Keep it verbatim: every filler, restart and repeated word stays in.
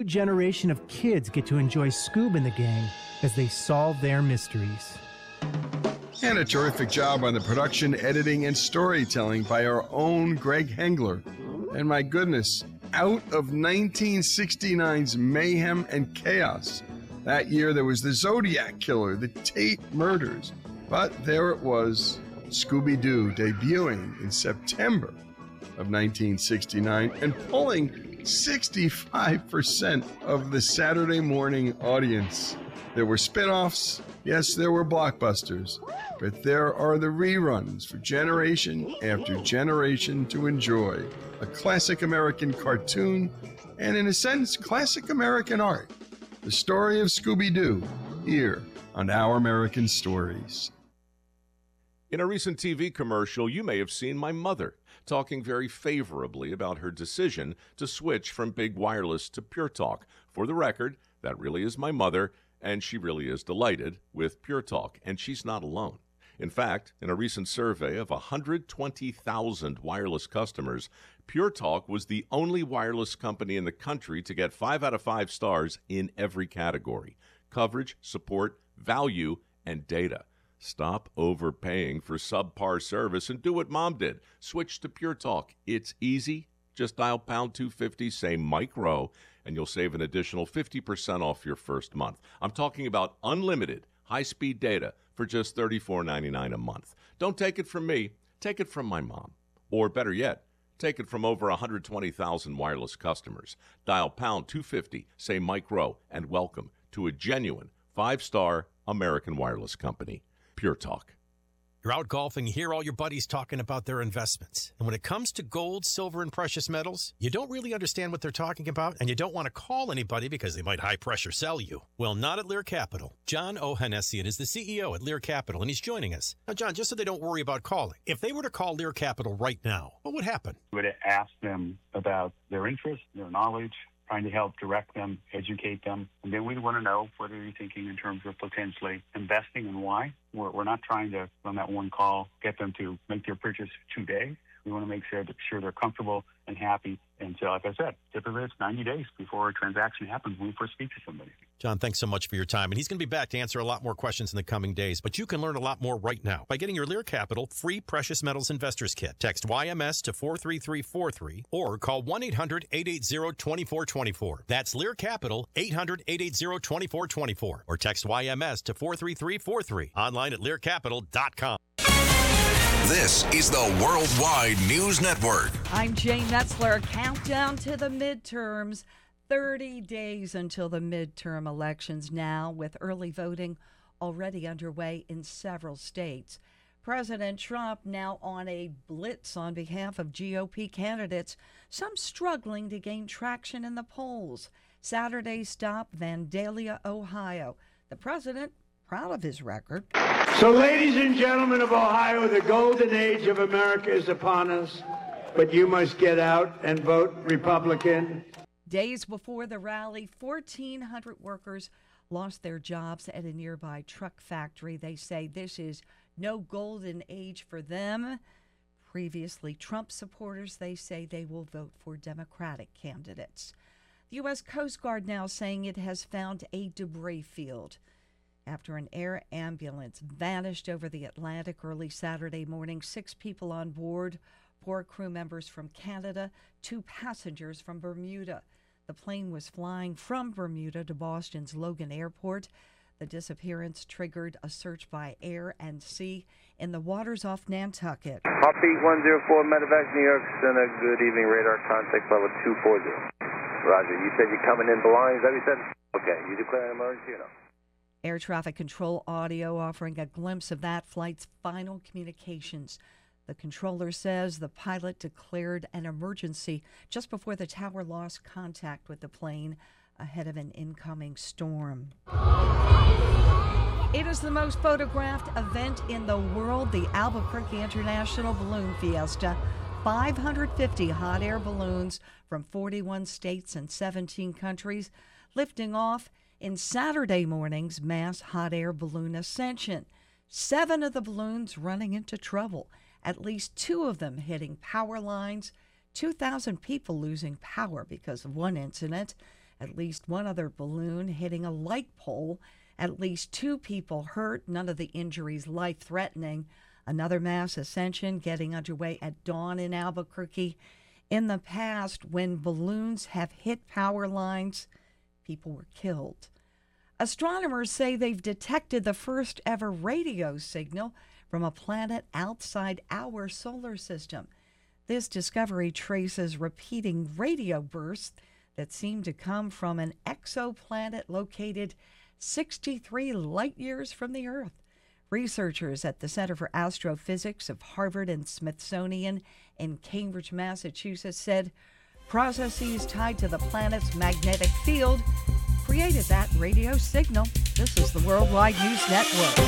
generation of kids get to enjoy Scoob and the gang as they solve their mysteries. And a terrific job on the production, editing, and storytelling by our own Greg Hengler. And my goodness, out of nineteen sixty-nine's mayhem and chaos. That year there was the Zodiac Killer, the Tate murders. But there it was, Scooby-Doo debuting in September of nineteen sixty-nine and pulling sixty-five percent of the Saturday morning audience. There were spin-offs, yes, there were blockbusters, but there are the reruns for generation after generation to enjoy. A classic American cartoon, and in a sense, classic American art. The story of Scooby-Doo, here on Our American Stories. In a recent T V commercial, you may have seen my mother talking very favorably about her decision to switch from big wireless to Pure Talk. For the record, that really is my mother, and she really is delighted with Pure Talk, and she's not alone. In fact, in a recent survey of one hundred twenty thousand wireless customers, Pure Talk was the only wireless company in the country to get five out of five stars in every category: coverage, support, value, and data. Stop overpaying for subpar service and do what Mom did. Switch to Pure Talk. It's easy. Just dial pound two fifty, say Mike Rowe, and you'll save an additional fifty percent off your first month. I'm talking about unlimited high-speed data for just thirty-four ninety-nine a month. Don't take it from me. Take it from my mom. Or better yet, take it from over one hundred twenty thousand wireless customers. Dial pound two fifty, say Mike Rowe, and welcome to a genuine five-star American wireless company. Pure Talk. You're out golfing, you hear all your buddies talking about their investments. And when it comes to gold, silver, and precious metals, you don't really understand what they're talking about, and you don't want to call anybody because they might high-pressure sell you. Well, not at Lear Capital. John Ohanessian is the C E O at Lear Capital, and he's joining us. Now, John, just so they don't worry about calling, if they were to call Lear Capital right now, what would happen? We would ask them about their interests, their knowledge, trying to help direct them, educate them. And then we want to know what are you thinking in terms of potentially investing and why. We're, we're not trying to, on that one call, get them to make their purchase today. We want to make sure, that, sure they're comfortable and happy. And so, like I said, typically it's ninety days before a transaction happens when we first speak to somebody. John, thanks so much for your time. And he's going to be back to answer a lot more questions in the coming days. But you can learn a lot more right now by getting your Lear Capital free Precious Metals Investors Kit. Text Y M S to four three three four three or call one eight hundred eight eight zero two four two four. That's Lear Capital, eight hundred eight eight zero two four two four. Or text Y M S to four three three four three. Online at lear capital dot com. This is the Worldwide News Network. I'm Jane Metzler. Countdown to the midterms. thirty days until the midterm elections now, with early voting already underway in several states. President Trump now on a blitz on behalf of G O P candidates, some struggling to gain traction in the polls. Saturday's stop, Vandalia, Ohio. The president proud of his record. So, ladies and gentlemen of Ohio, the golden age of America is upon us, but you must get out and vote Republican. Days before the rally, fourteen hundred workers lost their jobs at a nearby truck factory. They say this is no golden age for them. Previously, Trump supporters, they say they will vote for Democratic candidates. The U S Coast Guard now saying it has found a debris field after an air ambulance vanished over the Atlantic early Saturday morning. Six people on board, four crew members from Canada, two passengers from Bermuda. The plane was flying from Bermuda to Boston's Logan Airport. The disappearance triggered a search by air and sea in the waters off Nantucket. Heartbeat one zero four, Medevac, New York Center. Good evening, radar contact level two forty. Roger, you said you're coming in blind, is that what you said? Okay, you declare an emergency or no? Air traffic control audio offering a glimpse of that flight's final communications. The controller says the pilot declared an emergency just before the tower lost contact with the plane ahead of an incoming storm. It is the most photographed event in the world, the Albuquerque International Balloon Fiesta. five hundred fifty hot air balloons from forty-one states and seventeen countries lifting off in Saturday morning's mass hot air balloon ascension. Seven of the balloons running into trouble, at least two of them hitting power lines, two thousand people losing power because of one incident, At least one other balloon hitting a light pole. At least two people hurt, none of the injuries life-threatening. Another mass ascension getting underway at dawn in Albuquerque. In the past, when balloons have hit power lines, people were killed. Astronomers say they've detected the first ever radio signal from a planet outside our solar system. This discovery traces repeating radio bursts that seem to come from an exoplanet located sixty-three light years from the Earth. Researchers at the Center for Astrophysics of Harvard and Smithsonian in Cambridge, Massachusetts, said processes tied to the planet's magnetic field created that radio signal. This is the Worldwide News Network.